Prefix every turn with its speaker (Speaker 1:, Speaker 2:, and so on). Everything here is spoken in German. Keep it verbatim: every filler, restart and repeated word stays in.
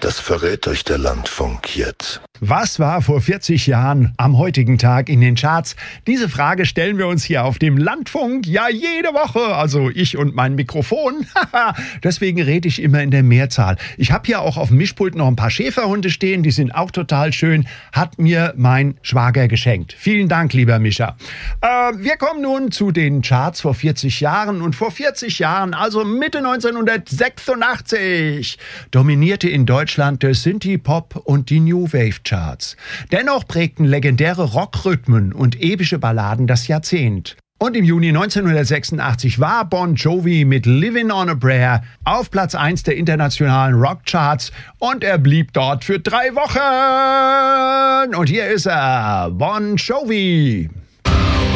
Speaker 1: Das verrät euch der Landfunk jetzt.
Speaker 2: Was war vor vierzig Jahren am heutigen Tag in den Charts? Diese Frage stellen wir uns hier auf dem Landfunk ja jede Woche. Also ich und mein Mikrofon. Deswegen rede ich immer in der Mehrzahl. Ich habe hier auch auf dem Mischpult noch ein paar Schäferhunde stehen. Die sind auch total schön. Hat mir mein Schwager geschenkt. Vielen Dank, lieber Mischa. Äh, wir kommen nun zu den Charts vor vierzig Jahren. Und vor vierzig Jahren, also Mitte neunzehnhundertsechsundachtzig, dominierte in Deutschland der Synthie-Pop und die New Wave Charts. Dennoch prägten legendäre Rockrhythmen und epische Balladen das Jahrzehnt. Und im Juni neunzehnhundertsechsundachtzig war Bon Jovi mit Livin' on a Prayer auf Platz eins der internationalen Rockcharts und er blieb dort für drei Wochen. Und hier ist er, Bon Jovi.